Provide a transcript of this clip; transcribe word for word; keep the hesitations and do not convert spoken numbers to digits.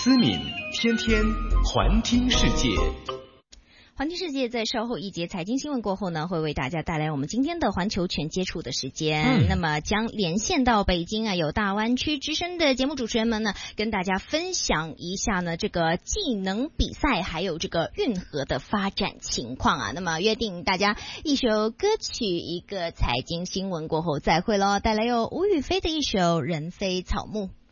思敏天天环听世界。 环听世界在稍后一节财经新闻过后呢，会为大家带来我们今天的环球全接触的时间。嗯、那么将连线到北京啊，有大湾区之声的节目主持人们呢，跟大家分享一下呢这个技能比赛还有这个运河的发展情况啊。那么约定大家一首歌曲一个财经新闻过后再会咯，带来有吴雨霏的一首《人非草木》。